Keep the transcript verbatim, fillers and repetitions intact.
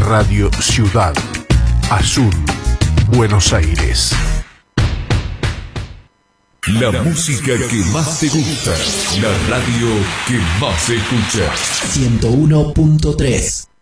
Radio Ciudad Azul, Buenos Aires. La música que más te gusta, la radio que más se escucha. ciento uno punto tres.